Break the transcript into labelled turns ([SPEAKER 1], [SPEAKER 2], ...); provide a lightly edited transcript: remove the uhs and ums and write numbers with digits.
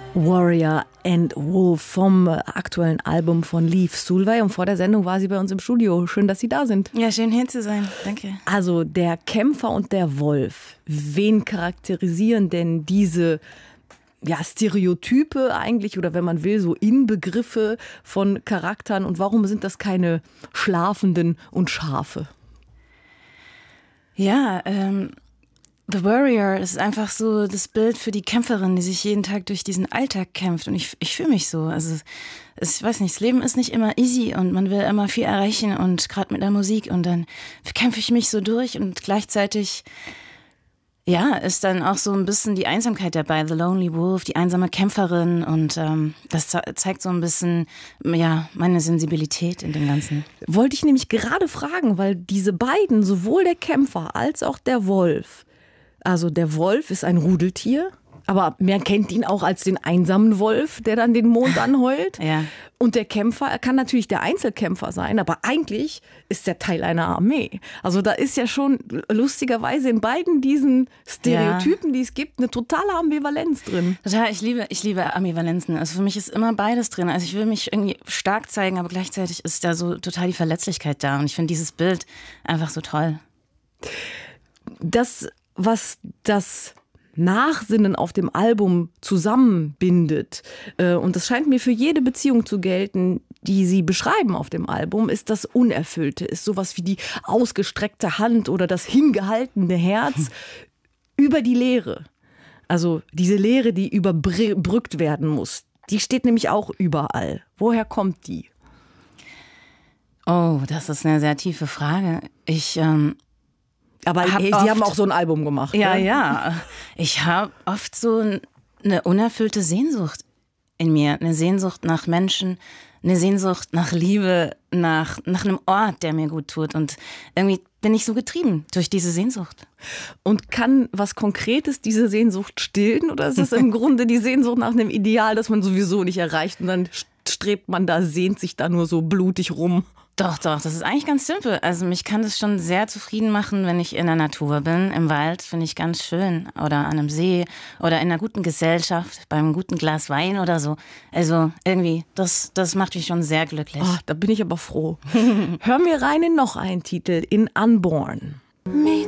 [SPEAKER 1] Warrior and Wolf vom aktuellen Album von Leif Solveig. Und vor der Sendung war sie bei uns im Studio. Schön, dass Sie da sind.
[SPEAKER 2] Ja, schön hier zu sein. Danke.
[SPEAKER 1] Also der Kämpfer und der Wolf. Wen charakterisieren denn diese Stereotype eigentlich oder wenn man will, so Inbegriffe von Charakteren? Und warum sind das keine Schlafenden und Schafe?
[SPEAKER 2] Ja, The Warrior ist einfach so das Bild für die Kämpferin, die sich jeden Tag durch diesen Alltag kämpft. Und ich fühle mich so. Also ich weiß nicht, das Leben ist nicht immer easy und man will immer viel erreichen und gerade mit der Musik. Und dann kämpfe ich mich so durch und gleichzeitig ist dann auch so ein bisschen die Einsamkeit dabei. The Lonely Wolf, die einsame Kämpferin. Und das zeigt so ein bisschen meine Sensibilität in dem Ganzen.
[SPEAKER 1] Wollte ich nämlich gerade fragen, weil diese beiden, sowohl der Kämpfer als auch der Wolf, also der Wolf ist ein Rudeltier, aber man kennt ihn auch als den einsamen Wolf, der dann den Mond anheult.
[SPEAKER 2] Ja.
[SPEAKER 1] Und der Kämpfer, er kann natürlich der Einzelkämpfer sein, aber eigentlich ist er Teil einer Armee. Also da ist ja schon lustigerweise in beiden diesen Stereotypen, die es gibt, eine totale Ambivalenz drin.
[SPEAKER 2] Total, ich liebe Ambivalenzen. Also für mich ist immer beides drin. Also ich will mich irgendwie stark zeigen, aber gleichzeitig ist da so total die Verletzlichkeit da. Und ich finde dieses Bild einfach so toll.
[SPEAKER 1] Das, was das Nachsinnen auf dem Album zusammenbindet, und das scheint mir für jede Beziehung zu gelten, die Sie beschreiben auf dem Album, ist das Unerfüllte, ist sowas wie die ausgestreckte Hand oder das hingehaltene Herz über die Leere. Also diese Leere, die überbrückt werden muss, die steht nämlich auch überall. Woher kommt die?
[SPEAKER 2] Oh, das ist eine sehr tiefe Frage.
[SPEAKER 1] Aber Sie haben auch so ein Album gemacht.
[SPEAKER 2] Ja,
[SPEAKER 1] ne?
[SPEAKER 2] ja. Ich habe oft so eine unerfüllte Sehnsucht in mir. Eine Sehnsucht nach Menschen, eine Sehnsucht nach Liebe, nach einem Ort, der mir gut tut. Und irgendwie bin ich so getrieben durch diese Sehnsucht.
[SPEAKER 1] Und kann was Konkretes diese Sehnsucht stillen? Oder ist es im Grunde die Sehnsucht nach einem Ideal, das man sowieso nicht erreicht? Und dann strebt man da, sehnt sich da nur so blutig rum?
[SPEAKER 2] Doch, das ist eigentlich ganz simpel. Also mich kann das schon sehr zufrieden machen, wenn ich in der Natur bin, im Wald, finde ich ganz schön. Oder an einem See oder in einer guten Gesellschaft, beim guten Glas Wein oder so. Also irgendwie, das macht mich schon sehr glücklich.
[SPEAKER 1] Oh, da bin ich aber froh. Hören wir rein in noch einen Titel, in Unborn.
[SPEAKER 3] Me